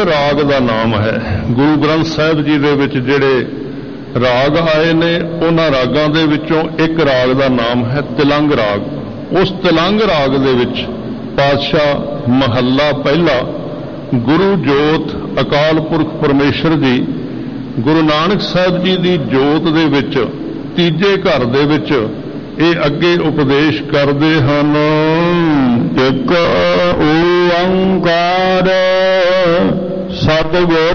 राग का नाम है। गुरु ग्रंथ साहिब जी दे विच जिहड़े राग आए ने उन्हां रागां दे विचों एक राग का नाम है तिलंग राग। उस तिलंग राग दे विच पातशाह महला पहला गुरु जोत अकाल पुरख परमेश्वर जी गुरु नानक साहिब जी की जोत दे विच तीजे घर दे विच ये अगे उपदेश करते हैं। एक ओंकार सतगुर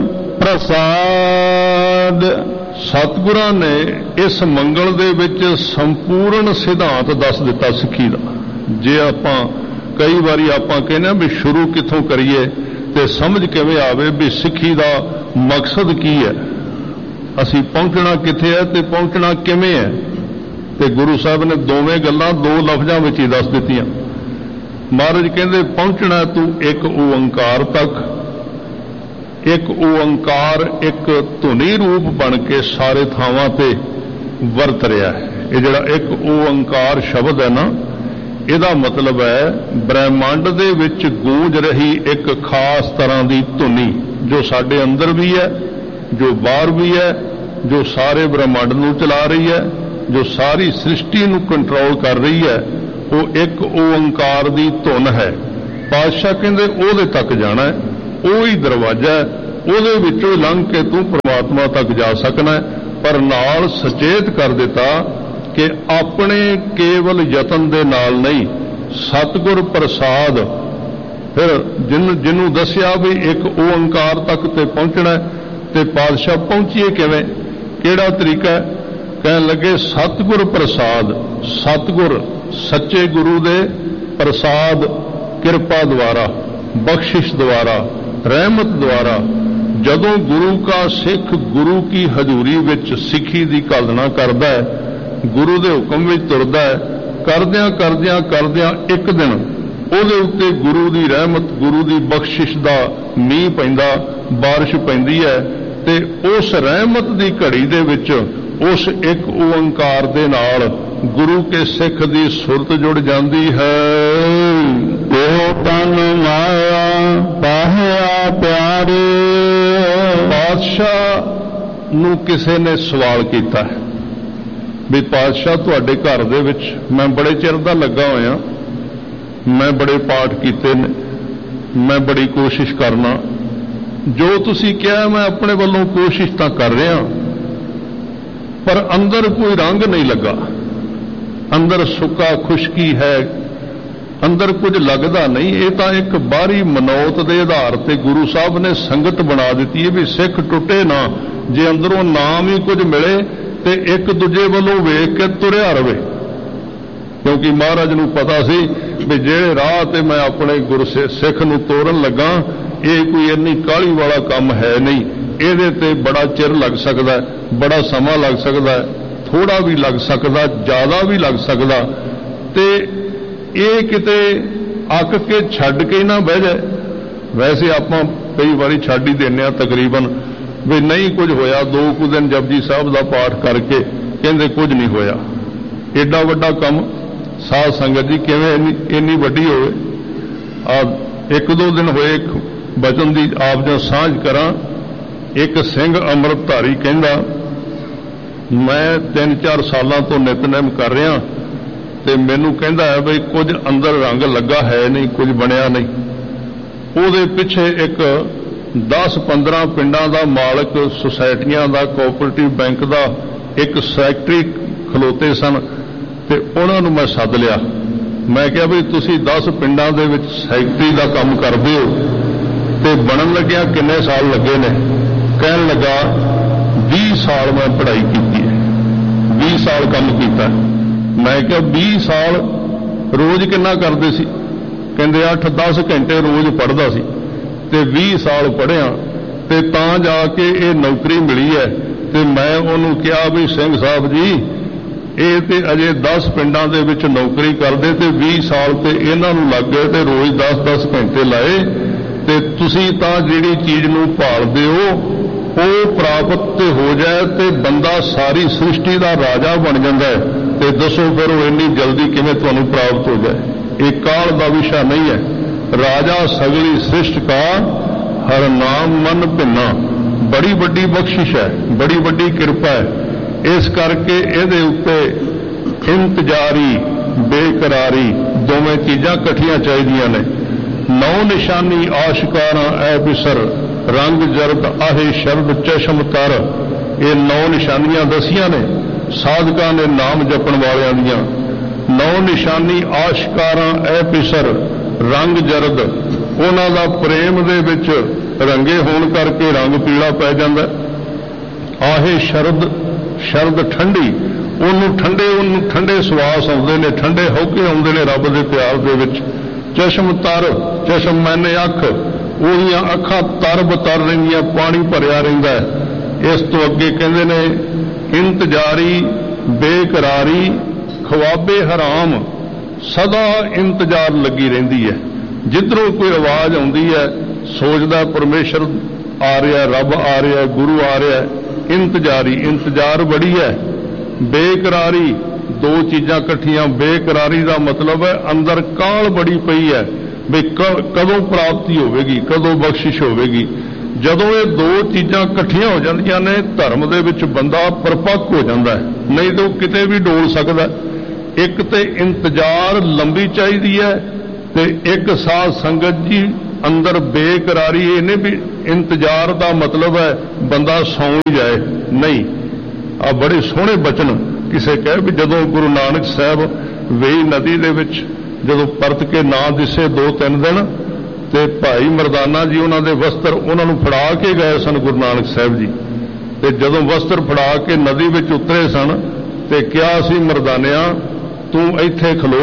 प्रसाद। सतगुरां ने इस मंगल दे विच संपूर्ण सिद्धांत दस दिता सिੱਖੀ ਦਾ। जे आपां कई बारी आपां कहने भी शुरू कित्थों करिए ते समझ किवें आवे भी सिੱਖੀ ਦਾ मकसद की है, असीं पहुंचना कित्थे है ते पहुंचना किवें है। ते गुरु साहब ने दोवें गल्लां दो लफ्जां विच ही दस दित्तियां। महाराज कहंदे पहुंचना तू एक ओंकार तक। एक ओंकार एक धुनी रूप बन के सारे थावां ते वरत रहा है। ये जिहड़ा एक ओंकार शब्द है ना, इहदा मतलब है ब्रह्मांड दे विच गूंज रही एक खास तरह की धुनी जो साडे अंदर भी है, जो बाहर भी है, जो सारे ब्रह्मांड नूं चला रही है, जो सारी सृष्टि नूं कंट्रोल कर रही है, वो एक ओंकार दी धुन है। पातशाह कहंदे ओहदे तक जाना है, ਉਹੀ दरवाजा है, ਉਹਦੇ ਵਿੱਚੋਂ लंघ के तू परमात्मा तक जा सकना है। पर नाल सचेत कर दिता कि अपने केवल यतन दे नाल नहीं, सतगुर प्रसाद। फिर जिन्हों दसिया भी एक ओंकार तक ते पहुंचना है, ते पातशाह पहुंचीए किवें, किहड़ा तरीका है। कहन लगे सतगुर प्रसाद। सतगुर सच्चे गुरु दे प्रसाद कृपा द्वारा, बख्शिश द्वारा, रहमत द्वारा जदों गुरु का सिख गुरु की हजूरी विच सिੱਖੀ दी घालना करदा है, गुरु दे हुक्म विच तुरदा है, करदियां करदियां करदियां एक दिन ਉਹਦੇ उत्ते गुरु दी रहमत, गुरु दी बख्शिश दा मींह पैंदा, बारिश पैंदी है। ते उस रहमत दी घड़ी दे विच उस एक ओंकार दे नाल गुरु के सिख दी सुरत जुड़ जाती है। ओ तन माया पाहिया प्यारे। पातशाह नूं किसे ने सवाल किया है भी पातशाह तुहाडे घर दे विच मैं बड़े चिर दा लगा होया, मैं बड़े पाठ कीते ने, मैं बड़ी कोशिश करना, जो तुसी कहा मैं अपने वालों कोशिश तां कर रहा, पर अंदर कोई रंग नहीं लगा, अंदर सुक्का खुशकी है, अंदर कुछ लगता नहीं। ये तो एक बाहरी मनोत के आधार पर गुरु साहब ने संगत बना दी है भी सिख टुटे ना, जे अंदरों नाम ही कुछ मिले तो एक दूजे वालों वेख के तुरया रहे। क्योंकि महाराज नूं पता सी भी जेड़े राह ते मैं अपने गुरु सिख नूं तोड़न लगा, ये कोई इन्नी काहली वाला काम है नहीं, ਇਹਦੇ ਤੇ बड़ा चिर लग सकता है, बड़ा समा लग सकता है, थोड़ा भी लग सकता, ज़्यादा भी लग सकता, तो ये किते अक के छड्ड के ना बह जाए। वैसे आप कई बारी छड्ड ही देने तकरीबन भी नहीं कुछ होया, 2 कुछ दिन जपजी साहब का पाठ करके कहते कुछ नहीं होया। एडा वड्डा काम साध संगत जी किवें इन्नी वड्डी होवे। एक 2 दिन होए बचन की आप जो साझ करा। एक सिंह अमृतधारी कहंदा मैं 3-4 सालों तो नितनेम कर रहा, तो मैनू कहंदा है बई कुछ अंदर रंग लगा है नहीं, कुछ बनया नहीं। ਉਹਦੇ पिछे एक 10-15 पिंडां दा मालक, सोसाइटियां दा, कोआपरेटिव बैंक का एक सैकटरी खलोते सन, ते उन्हां नूं मैं सद लिया। मैं कहा बई तुसीं 10 पिंडां दे विच सैकटरी दा काम करदे हो ते बनन लग्या किन्ने साल लगे ने। कहन लगा 20 साल मैं पढ़ाई की है, 20 साल काम किया। मैं क्या 20 साल रोज किन्ना करते सी? कहते 8-10 घंटे रोज पढ़ता सी, ते 20 साल पढ़िया ते तां जाके ये नौकरी मिली है। ते मैं उन्होंने कहा भी सिंह साहब जी ये ते अजे 10 पिंडां दे विच नौकरी करते ते 20 साल ते इन्हां नूं लग गए ते रोज 10-10 घंटे लाए, ते तुसीं तां जिहड़ी चीज़ नूं भालदे हो वो प्राप्त हो जाए तो बंदा सारी सृष्टि का राजा बन जाता है, तो दसो फिर वो इन्नी जल्दी किवें तुहानूं प्राप्त हो जाए। एक काल का विषय नहीं है। राजा सगली सृष्टि का हर नाम मन भिन्ना। बड़ी वड्डी बख्शिश है, बड़ी वड्डी किरपा है। इस करके इहदे उत्ते इंतजारी बेकरारी दोवें चीज़ां इकट्ठियां चाहिदियां ने। नौ निशानी आशिकारा ऐ बिसर रंग जरद आहे शरद चशम तर। ये नौ निशानियां दसियां ने साधकां ने नाम जपण वालियां दियां। नौ निशानी आशिकारा ऐ बिसर रंग जरद, उन्हां दा प्रेम दे विच रंगे होण करके रंग पीला पै जांदा। आहे शरद, शरद ठंडी, ਉਹਨੂੰ ਠੰਡੇ ਸਵਾਸ ਆਉਂਦੇ ਨੇ, ਠੰਡੇ ਹੌਕੇ ਆਉਂਦੇ ਨੇ ਰੱਬ ਦੇ ਪਿਆਰ ਦੇ ਵਿੱਚ। ਚਸ਼ਮ ਤਰ, ਚਸ਼ਮ ਮੈਨੇ ਅੱਖ, ਉਹਦੀਆਂ ਅੱਖਾਂ ਤਰ ਬਤਰ ਰਹਿੰਦੀਆਂ, ਪਾਣੀ ਭਰਿਆ ਰਹਿੰਦਾ ਹੈ। ਇਸ ਤੋਂ ਅੱਗੇ ਕਹਿੰਦੇ ਨੇ ਇੰਤਜ਼ਾਰੀ ਬੇਕਰਾਰੀ ਖਵਾਬੇ ਹਰਾਮ, ਸਦਾ ਇੰਤਜ਼ਾਰ ਲੱਗੀ ਰਹਿੰਦੀ ਹੈ। ਜਿੱਧਰੋਂ ਕੋਈ ਆਵਾਜ਼ ਆਉਂਦੀ ਹੈ ਸੋਚਦਾ ਪਰਮੇਸ਼ਰ ਆ ਰਿਹਾ, ਰੱਬ ਆ ਰਿਹਾ, ਗੁਰੂ ਆ ਰਿਹਾ। ਇੰਤਜ਼ਾਰੀ, ਇੰਤਜ਼ਾਰ ਬੜੀ ਹੈ। बेकरारी, दो चीज़ां इकट्ठियां। बेकरारी का मतलब है अंदर काल बड़ी पई है भी कदों प्राप्ति होगी, कदों बख्शिश होगी। जदों ये दो चीज़ां इकट्ठियां हो जांदियां ने धर्म दे विच बंदा परपक्क हो जाता है, नहीं तो किते भी डोल सकता। एक तो इंतजार लंबी चाहिदी है ते एक साध संगत जी अंदर बेकरारी। इन्हें भी इंतजार का मतलब है बंदा सौ ही जाए नहीं। आ बड़े सोहने बचन किसे कहे भी जदों गुरु नानक साहब वेई नदी दे विच जदों परत के ना दिसे 2-3 दिन ते भाई मरदाना जी उन्हां दे वस्त्र उन्हां नूं फड़ा के गए सन गुरु नानक साहब जी। ते जदों वस्त्र फड़ा के नदी विच उतरे सन ते क्या सी मरदानिया तू इत्थे खलो,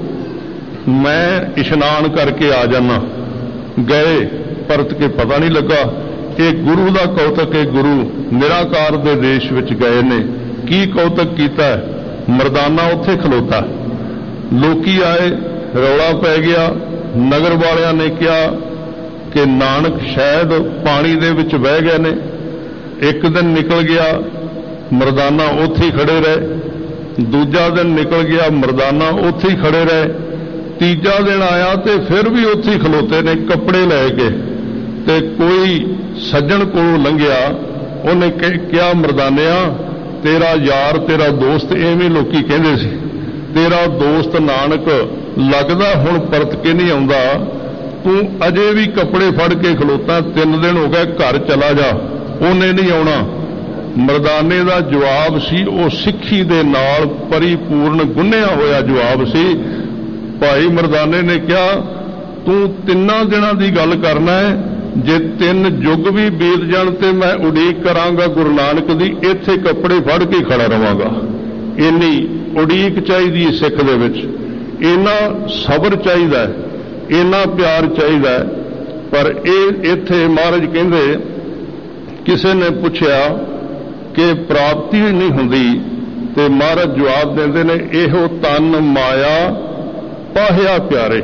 मैं इशनान करके आ जाना। गए परत के पता नहीं लगा। ये गुरु का कौतक है। गुरु निराकार दे देश विच गए ने, की कौतक कीता है। मरदाना उत्थे खलोता, लोकी आए, रौला पै गया। नगर वालियां ने कहा कि नानक शायद पानी दे विच बह गए ने। एक दिन निकल गया, मरदाना उत्थे ही खड़े रहे। दूजा दिन निकल गया, मरदाना उत्थे ही खड़े रहे। तीजा दिन आया तो फिर भी उत्थे ही खलोते ने कपड़े लैके। ते कोई सज्जन को लंघिया, उन्हें क्या मरदानिया तेरा यार तेरा दोस्त, एवें लोकी कहंदे सी, तेरा दोस्त नानक लगदा हुण परत के नहीं आउंदा, तू अजे भी कपड़े फड़ के खलोता, 3 दिन हो गए, घर चला जा, उन्हें नहीं आउणा। मरदाने का जवाब सी वो सिक्खी दे नाल परिपूर्ण गुन्निया होया जवाब सी। भाई मरदाने ने कहा तू 3 दिनां दी गल करना है, जे 3 युग भी बीत जाण ते मैं उड़ीक करांगा गुरु नानक दी, इत्थे कपड़े फड़ के खड़ा रहांगा। इन्नी उड़ीक चाहिदी सिख दे विच, इन्ना सबर चाहिदा, इन्ना प्यार चाहिदा। पर इत्थे महाराज कहंदे किसे ने पुछया कि प्राप्ति नहीं हुंदी ते महाराज जवाब देंदे ने इहो तन माया पाहिया प्यारे।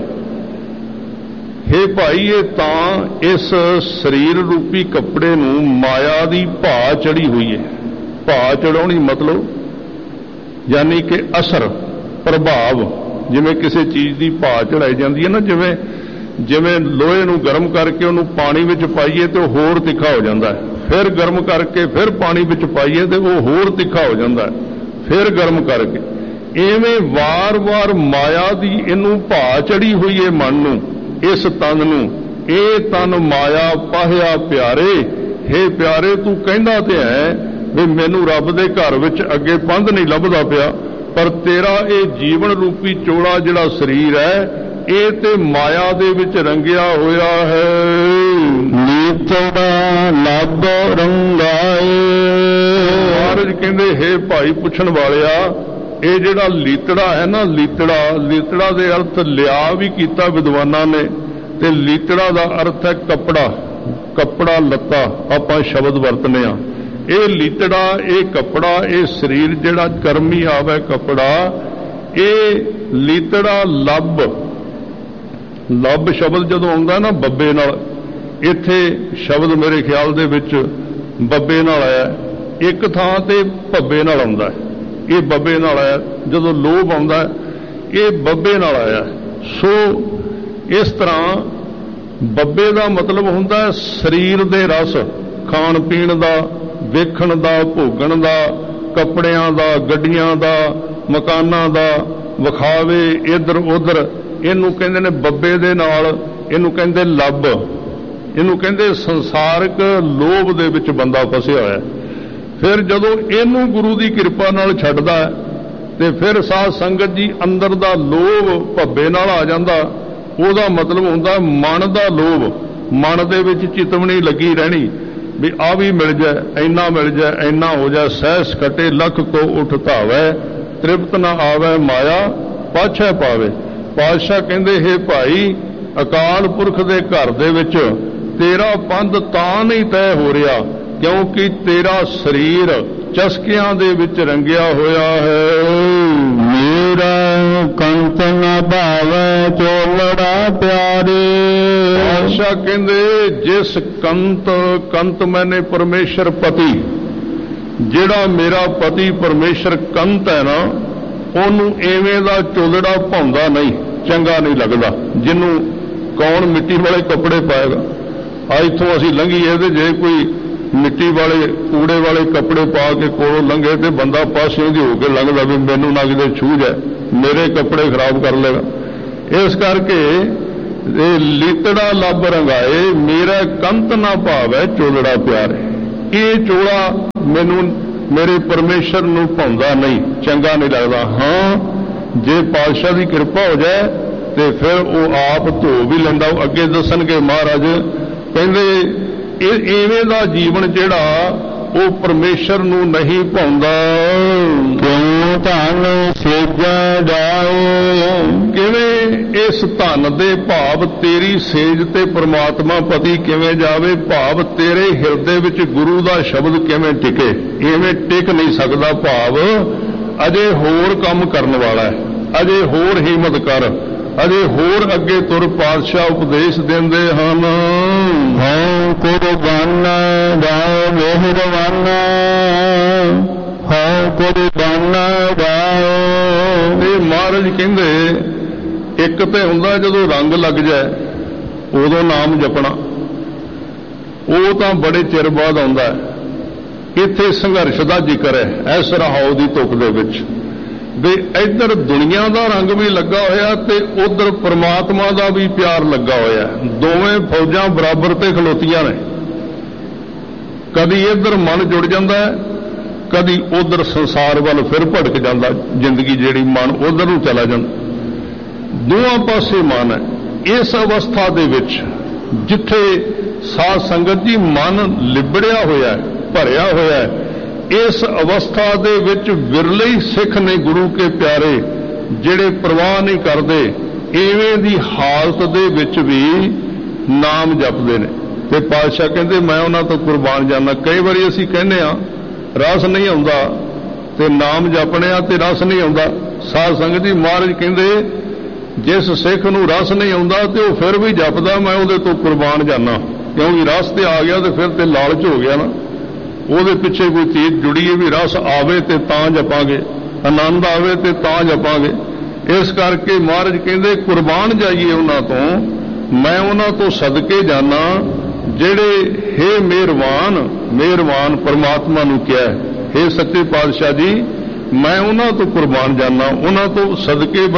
हे भाई ये तां इस शरीर रूपी कपड़े नूं माया दी भा चढ़ी हुई है। भा चढ़ाउणी मतलब यानी कि असर प्रभाव, जिवें किसी चीज़ की भा चढ़ाई जाती है ना, जिवें लोहे नूं गर्म करके उन्होंने पानी विच पाईए तो होर तिखा हो जाता है, फिर गर्म करके फिर पानी विच पाईए तो वो होर तिखा हो जाता है, फिर गर्म करके। इवें वार वार माया दी इनू भा चढ़ी हुई है मन नूं, इस तन नूं। ए तन माया पाहिया प्यारे। हे प्यारे तू कहंदा ते है भी मैनू रब दे घर विच अगे पंध नहीं लभदा पिया, पर तेरा ये जीवन रूपी चोला जिहड़ा शरीर है ये ते माया दे विच रंगिया होया है। लीतड़ा लब रंगाए। महाराज कहंदे हे भाई पुछण वालिया, ये जिहड़ा लीतड़ा है ना, लीतड़ा दे अर्थ लिया भी कीता विद्वानां ने, ते लीतड़ा दा अर्थ है कपड़ा, कपड़ा लत्ता आपां शब्द वरतने आ। ये लीतड़ा ये कपड़ा ये शरीर जिहड़ा कर्मी आवे कपड़ा, ये लीतड़ा लब शब्द जदों आउंदा ना बब्बे नाल, इत्थे शब्द मेरे ख्याल दे विच बब्बे नाल आया, एक थां ते भब्बे नाल आउंदा है, ये बब्बे नाल आया। जदों लोभ आउंदा ये बब्बे नाल आया। सो इस तरह ਬੱਬੇ ਦਾ ਮਤਲਬ ਹੁੰਦਾ ਸਰੀਰ ਦੇ ਰਸ, ਖਾਣ ਪੀਣ ਦਾ, ਵੇਖਣ ਦਾ, ਭੋਗਣ ਦਾ, ਕੱਪੜਿਆਂ ਦਾ, ਗੱਡੀਆਂ ਦਾ, ਮਕਾਨਾਂ ਦਾ, ਵਿਖਾਵੇ ਇੱਧਰ ਉੱਧਰ। ਇਹਨੂੰ ਕਹਿੰਦੇ ਨੇ ਬੱਬੇ ਦੇ ਨਾਲ, ਇਹਨੂੰ ਕਹਿੰਦੇ ਲੱਭ, ਇਹਨੂੰ ਕਹਿੰਦੇ ਸੰਸਾਰਕ ਲੋਭ ਦੇ ਵਿੱਚ ਬੰਦਾ ਫਸਿਆ ਹੋਇਆ। ਫਿਰ ਜਦੋਂ ਇਹਨੂੰ ਗੁਰੂ ਦੀ ਕਿਰਪਾ ਨਾਲ ਛੱਡਦਾ ਤੇ ਫਿਰ ਸਾਧ ਸੰਗਤ ਜੀ ਅੰਦਰ ਦਾ ਲੋਭ ਭੱਬੇ ਨਾਲ ਆ ਜਾਂਦਾ। ਉਹਦਾ ਮਤਲਬ ਹੁੰਦਾ ਮਨ ਦਾ ਲੋਭ, ਮਨ ਦੇ ਵਿੱਚ ਚਿਤਵਣੀ ਲੱਗੀ ਰਹਿਣੀ ਵੀ ਆ ਵੀ ਮਿਲ ਜਾਏ, ਇੰਨਾ ਮਿਲ ਜਾਏ, ਇੰਨਾ ਹੋ ਜਾਏ, ਸਹਿਸ ਕਟੇ ਲੱਖ ਕੋ ਉਠ ਧਾਵੈ, ਤ੍ਰਿਪਤ ਨਾ ਆਵੈ ਮਾਇਆ ਪਾਛੈ ਪਾਵੇ। ਪਾਤਸ਼ਾਹ ਕਹਿੰਦੇ ਹੈ ਭਾਈ, ਅਕਾਲ ਪੁਰਖ ਦੇ ਘਰ ਦੇ ਵਿੱਚ ਤੇਰਾ ਪੰਧ ਤਾਂ ਨਹੀਂ ਤੈਅ ਹੋ ਰਿਹਾ ਕਿਉਂਕਿ ਤੇਰਾ ਸਰੀਰ ਚਸਕਿਆਂ ਦੇ ਵਿੱਚ ਰੰਗਿਆ ਹੋਇਆ ਹੈ। ਮੇਰਾ ਕੰਤ ਨਾ ਭਾਵੈ ਚੋਲੜਾ ਪਿਆਰੇ। ਪਾਤਸ਼ਾਹ ਕਹਿੰਦੇ ਜਿਸ ਕੰਤ ਮੈਨੇ ਪਰਮੇਸ਼ਰ ਪਤੀ, ਜਿਹੜਾ ਮੇਰਾ ਪਤੀ ਪਰਮੇਸ਼ਰ ਕੰਤ ਹੈ ਨਾ, ਉਹਨੂੰ ਐਵੇਂ ਦਾ ਚੋਲੜਾ ਭਾਉਂਦਾ ਨਹੀਂ, ਚੰਗਾ ਨਹੀਂ ਲੱਗਦਾ। ਜਿਹਨੂੰ ਕੌਣ ਮਿੱਟੀ ਵਾਲੇ ਕੱਪੜੇ ਪਾਏਗਾ? ਇੱਥੋਂ ਅਸੀਂ ਲੰਘੀਏ ਤੇ ਜੇ ਕੋਈ ਮਿੱਟੀ ਵਾਲੇ ਕੂੜੇ ਵਾਲੇ ਕੱਪੜੇ ਪਾ ਕੇ ਕੋਲੋਂ ਲੰਘੇ ਤੇ ਬੰਦਾ ਪਾਸਿਓਂ ਦੀ ਹੋ ਕੇ ਲੰਘਦਾ ਵੀ ਮੈਨੂੰ ਨਾ ਕਿਤੇ ਛੂਹ ਜਾਏ, ਮੇਰੇ ਕੱਪੜੇ ਖਰਾਬ ਕਰ ਲੇਗਾ। ਇਸ ਕਰਕੇ ਇਹ ਲੀਤੜਾ ਲੱਭ ਰੰਗਾਏ, ਮੇਰਾ ਕੰਤ ਨਾ ਭਾਵੈ ਚੋਲੜਾ ਪਿਆਰੇ। ਇਹ ਚੋਲਾ ਮੈਨੂੰ ਮੇਰੇ ਪਰਮੇਸ਼ਰ ਨੂੰ ਭਾਉਂਦਾ ਨਹੀਂ, ਚੰਗਾ ਨਹੀਂ ਲੱਗਦਾ। ਹਾਂ, ਜੇ ਪਾਤਸ਼ਾਹ ਦੀ ਕਿਰਪਾ ਹੋ ਜਾਏ ਤੇ ਫਿਰ ਉਹ ਆਪ ਧੋ ਵੀ ਲੈਂਦਾ। ਅੱਗੇ ਦੱਸਣਗੇ ਮਹਾਰਾਜ, ਕਹਿੰਦੇ ਐਵੇਂ ਦਾ ਜੀਵਨ ਜਿਹੜਾ ਉਹ ਪਰਮੇਸ਼ਰ ਨੂੰ ਨਹੀਂ ਭਾਉਂਦਾ। ਕਿਉਂ ਧਨ ਸੇਜੈ ਜਾਏ। ਕਿਵੇਂ ਇਸ ਧਨ ਦੇ ਭਾਵ ਤੇਰੀ ਸੇਜ ਤੇ ਪ੍ਰਮਾਤਮਾ ਪਤੀ ਕਿਵੇਂ ਜਾਵੇ? ਭਾਵ ਤੇਰੇ ਹਿਰਦੇ ਵਿੱਚ ਗੁਰੂ ਦਾ ਸ਼ਬਦ ਕਿਵੇਂ ਟਿਕੇ? ਐਵੇਂ ਟਿਕ ਨਹੀਂ ਸਕਦਾ। ਭਾਵ ਅਜੇ ਹੋਰ ਕੰਮ ਕਰਨ ਵਾਲਾ ਹੈ, ਅਜੇ ਹੋਰ ਹਿੰਮਤ ਕਰ, ਅਜੇ ਹੋਰ ਅੱਗੇ ਤੁਰ। ਪਾਤਸ਼ਾਹ ਉਪਦੇਸ਼ ਦਿੰਦੇ ਹਨ, ਹਉ ਕੁਰਬਾਨ ਜਾਏ ਮਿਹਰਬਾਨ, ਹਉ ਕੁਰਬਾਨ ਜਾਏ। ਇਹ ਮਹਾਰਾਜ ਕਹਿੰਦੇ ਇੱਕ ਤੇ ਹੁੰਦਾ ਜਦੋਂ ਰੰਗ ਲੱਗ ਜਾਏ ਉਦੋਂ ਨਾਮ ਜਪਣਾ, ਉਹ ਤਾਂ ਬੜੇ ਚਿਰ ਬਾਅਦ ਆਉਂਦਾ ਹੈ। ਇੱਥੇ ਸੰਘਰਸ਼ ਦਾ ਜ਼ਿਕਰ ਹੈ ਇਸ ਰਹਾਉ ਦੀ ਤੁਕ ਦੇ ਵਿੱਚ ਵੀ ਇੱਧਰ ਦੁਨੀਆ ਦਾ ਰੰਗ ਵੀ ਲੱਗਾ ਹੋਇਆ ਤੇ ਉਧਰ ਪਰਮਾਤਮਾ ਦਾ ਵੀ ਪਿਆਰ ਲੱਗਾ ਹੋਇਆ। ਦੋਵੇਂ ਫੌਜਾਂ ਬਰਾਬਰ ਤੇ ਖਲੋਤੀਆਂ ਨੇ। ਕਦੀ ਇੱਧਰ ਮਨ ਜੁੜ ਜਾਂਦਾ ਹੈ, ਕਦੀ ਉਧਰ ਸੰਸਾਰ ਵੱਲ ਫਿਰ ਭਟਕ ਜਾਂਦਾ। ਜ਼ਿੰਦਗੀ ਜਿਹੜੀ ਮਨ ਉਧਰ ਨੂੰ ਚਲਾ ਜਾਂਦਾ, ਦੋਹਾਂ ਪਾਸੇ ਮਨ ਹੈ। ਇਸ ਅਵਸਥਾ ਦੇ ਵਿੱਚ ਜਿੱਥੇ ਸਾਧ ਸੰਗਤ ਜੀ ਮਨ ਲਿਬੜਿਆ ਹੋਇਆ ਹੈ, ਭਰਿਆ ਹੋਇਆ ਹੈ, ਇਸ ਅਵਸਥਾ ਦੇ ਵਿੱਚ ਵਿਰਲੇ ਹੀ ਸਿੱਖ ਨੇ ਗੁਰੂ ਕੇ ਪਿਆਰੇ ਜਿਹੜੇ ਪ੍ਰਵਾਹ ਨਹੀਂ ਕਰਦੇ। ਐਵੇਂ ਦੀ ਹਾਲਤ ਦੇ ਵਿੱਚ ਵੀ ਨਾਮ ਜਪਦੇ ਨੇ ਤੇ ਪਾਤਸ਼ਾਹ ਕਹਿੰਦੇ ਮੈਂ ਉਹਨਾਂ ਤੋਂ ਕੁਰਬਾਨ ਜਾਣਾ। ਕਈ ਵਾਰੀ ਅਸੀਂ ਕਹਿੰਦੇ ਆ ਰਸ ਨਹੀਂ ਆਉਂਦਾ ਤੇ ਨਾਮ ਜਪਣੇ ਆ ਤੇ ਰਸ ਨਹੀਂ ਆਉਂਦਾ। ਸਾਧ ਸੰਗਤ ਜੀ ਮਹਾਰਾਜ ਕਹਿੰਦੇ ਜਿਸ ਸਿੱਖ ਨੂੰ ਰਸ ਨਹੀਂ ਆਉਂਦਾ ਤੇ ਉਹ ਫਿਰ ਵੀ ਜਪਦਾ ਮੈਂ ਉਹਦੇ ਤੋਂ ਕੁਰਬਾਨ ਜਾਣਾ, ਕਿਉਂਕਿ ਰਸ ਤੇ ਆ ਗਿਆ ਤੇ ਫਿਰ ਤੇ ਲਾਲਚ ਹੋ ਗਿਆ ਨਾ। ਉਹਦੇ ਪਿੱਛੇ ਕੋਈ ਚੀਜ਼ ਜੁੜੀ ਹੈ ਵੀ ਰਸ ਆਵੇ ਤੇ ਤਾਂ ਜਪਾਂਗੇ, ਆਨੰਦ ਆਵੇ ਤੇ ਤਾਂ ਜਪਾਂਗੇ। ਇਸ ਕਰਕੇ ਮਹਾਰਾਜ ਕਹਿੰਦੇ ਕੁਰਬਾਨ ਜਾਈਏ ਉਹਨਾਂ ਤੋਂ, ਮੈਂ ਉਹਨਾਂ ਤੋਂ ਸਦਕੇ ਜਾਣਾ ਜਿਹੜੇ ਹੇ ਮਿਹਰਬਾਨ ਪਰਮਾਤਮਾ ਨੂੰ ਕਿਹਾ ਹੇ ਸੱਚੇ ਪਾਤਸ਼ਾਹ ਜੀ ਮੈਂ ਉਹਨਾਂ ਤੋਂ ਕੁਰਬਾਨ ਜਾਣਾ, ਉਹਨਾਂ ਤੋਂ ਸਦਕੇ